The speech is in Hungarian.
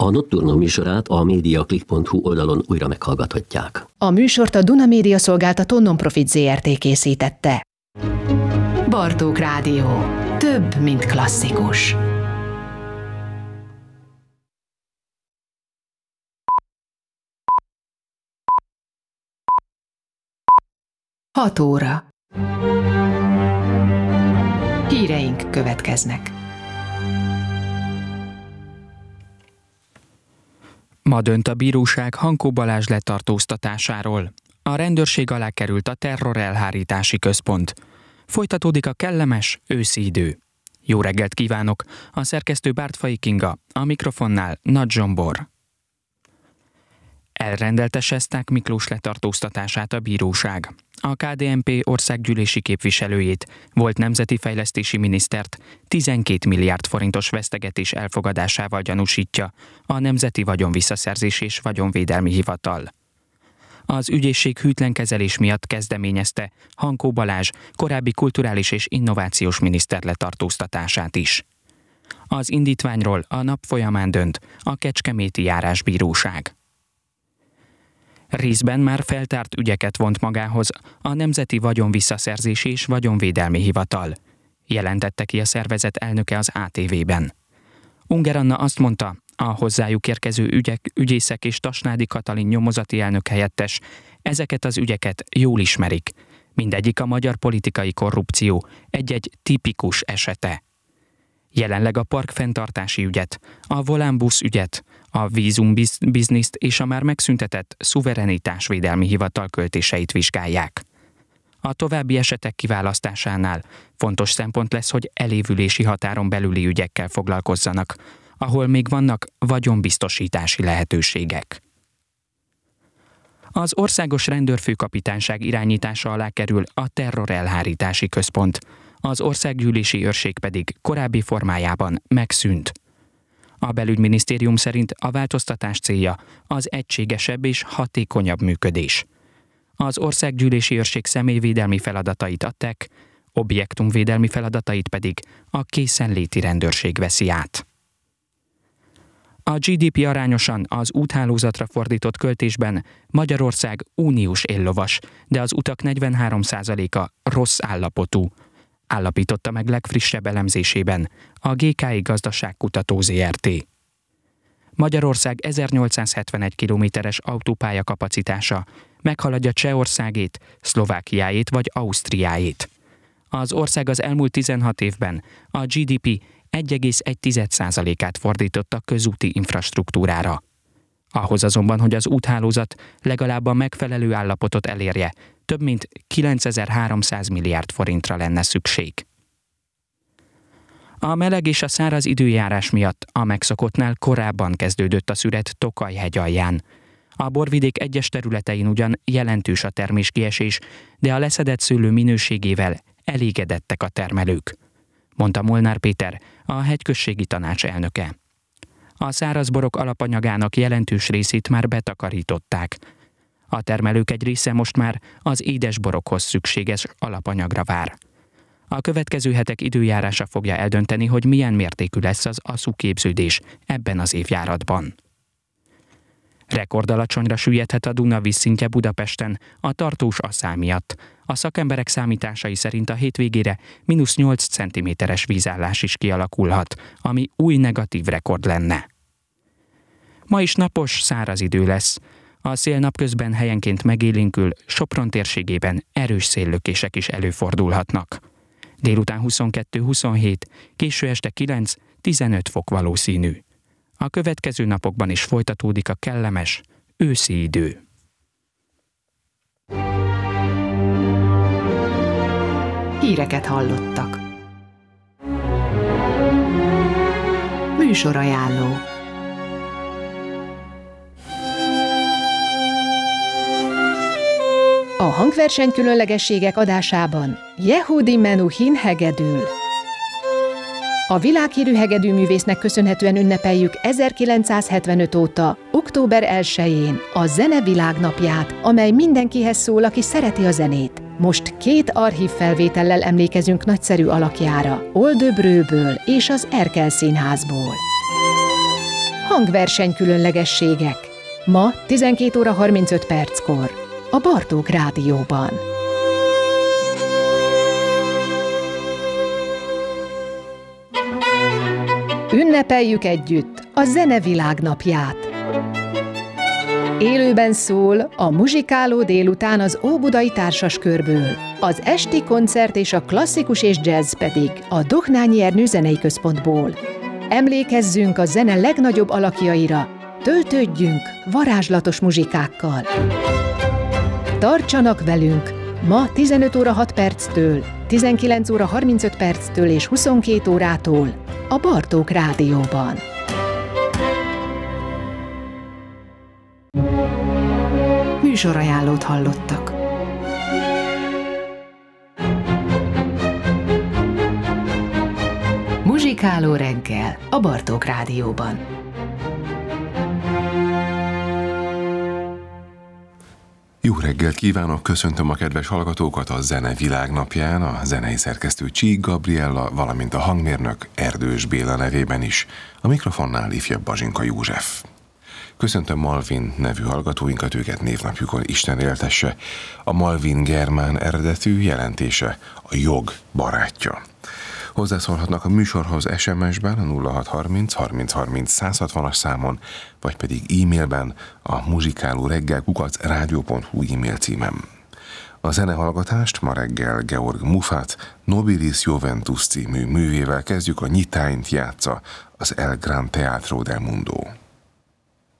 A Nocturno műsorát a mediaclick.hu oldalon újra meghallgathatják. A műsort a Duna Média Szolgáltató Nonprofit Zrt. Készítette. Bartók Rádió. Több, mint klasszikus. Hat óra. Híreink következnek. Ma dönt a bíróság Hankó Balázs letartóztatásáról. A rendőrség alá került a terrorelhárítási központ. Folytatódik a kellemes őszi idő. Jó reggelt kívánok! A szerkesztő Bártfai Kinga, a mikrofonnál Nagy Zsombor. Elrendelte Sesták Miklós letartóztatását a bíróság. A KDNP országgyűlési képviselőjét, volt nemzeti fejlesztési minisztert 12 milliárd forintos vesztegetés elfogadásával gyanúsítja a Nemzeti Vagyonvisszaszerzés és Vagyonvédelmi Hivatal. Az ügyészség hűtlen kezelés miatt kezdeményezte Hankó Balázs korábbi kulturális és innovációs miniszter letartóztatását is. Az indítványról a nap folyamán dönt a Kecskeméti Járásbíróság. Részben már feltárt ügyeket vont magához a Nemzeti Vagyonvisszaszerzési és Vagyonvédelmi Hivatal, jelentette ki a szervezet elnöke az ATV-ben. Unger Anna azt mondta, a hozzájuk érkező ügyészek és Tasnádi Katalin nyomozati elnök helyettes ezeket az ügyeket jól ismerik. Mindegyik a magyar politikai korrupció egy-egy tipikus esete. Jelenleg a parkfenntartási ügyet, a volánbusz ügyet, a vízumbizniszt és a már megszüntetett szuverenitásvédelmi hivatal költéseit vizsgálják. A további esetek kiválasztásánál fontos szempont lesz, hogy elévülési határon belüli ügyekkel foglalkozzanak, ahol még vannak vagyonbiztosítási lehetőségek. Az Országos Rendőrfőkapitányság irányítása alá kerül a terrorelhárítási központ, az országgyűlési őrség pedig korábbi formájában megszűnt. A belügyminisztérium szerint a változtatás célja az egységesebb és hatékonyabb működés. Az országgyűlési őrség személyvédelmi feladatait a TEK, objektumvédelmi feladatait pedig a készenléti rendőrség veszi át. A GDP arányosan az úthálózatra fordított költésben Magyarország uniós éllovas, de az utak 43%-a rossz állapotú, állapította meg legfrissebb elemzésében a GKI Gazdaságkutató Zrt. Magyarország 1871 kilométeres autópálya kapacitása meghaladja Csehországét, Szlovákiáét vagy Ausztriáét. Az ország az elmúlt 16 évben a GDP 1,1%-át fordította közúti infrastruktúrára. Ahhoz azonban, hogy az úthálózat legalább a megfelelő állapotot elérje, több mint 9300 milliárd forintra lenne szükség. A meleg és a száraz időjárás miatt a megszokottnál korábban kezdődött a szüret Tokaj-hegy alján. A borvidék egyes területein ugyan jelentős a terméskiesés, de a leszedett szőlő minőségével elégedettek a termelők, mondta Molnár Péter, a hegyközségi tanács elnöke. A szárazborok alapanyagának jelentős részét már betakarították. A termelők egy része most már az édesborokhoz szükséges alapanyagra vár. A következő hetek időjárása fogja eldönteni, hogy milyen mértékű lesz az aszuképződés ebben az évjáratban. Rekordalacsonyra süllyedhet a Duna vízszintje Budapesten a tartós asszál miatt. A szakemberek számításai szerint a hétvégére -8 cm-es vízállás is kialakulhat, ami új negatív rekord lenne. Ma is napos, száraz idő lesz. A szél napközben helyenként megélénkül, Sopron térségében erős széllökések is előfordulhatnak. Délután 22-27, késő este 9-15 fok valószínű. A következő napokban is folytatódik a kellemes őszi idő. Híreket hallottak. Műsorajánló. A hangverseny különlegességek adásában Yehudi Menuhin hegedül. A világhírű hegedűművésznek köszönhetően ünnepeljük 1975 óta, október 1-én a Zene Világnapját, amely mindenkihez szól, aki szereti a zenét. Most 2 archív felvétellel emlékezünk nagyszerű alakjára, Oldöbrőből és az Erkel Színházból. Hangverseny különlegességek. Ma 12 óra 35 perckor a Bartók Rádióban. Ünnepeljük együtt a Zene Világnapját. Élőben szól a muzsikáló délután az Óbudai Társaskörből, az esti koncert és a klasszikus és jazz pedig a Dohnányi Ernő Zenei Központból. Emlékezzünk a zene legnagyobb alakjaira, töltődjünk varázslatos muzsikákkal. Tartsanak velünk ma 15 óra 6 perctől, 19 óra 35 perctől és 22 órától a Bartók Rádióban. Műsorajánlót hallottak. Muzsikáló reggel a Bartók Rádióban. Jó reggelt kívánok, köszöntöm a kedves hallgatókat a Zene Világnapján, a zenei szerkesztő Csík Gabriella, valamint a hangmérnök Erdős Béla nevében is, a mikrofonnál ifjabb Bazsinka József. Köszöntöm Malvin nevű hallgatóinkat, őket névnapjukon Isten éltesse. A Malvin germán eredetű, jelentése a jog barátja. Hozzászólhatnak a műsorhoz SMS-ben a 0630 30 30 160-as számon, vagy pedig e-mailben a muzsikálóreggel@radio.hu e-mail címem. A zenehallgatást ma reggel Georg Muffat Nobilis Juventus című művével kezdjük, a nyitányt játsza az El Gran Teatro del Mundo.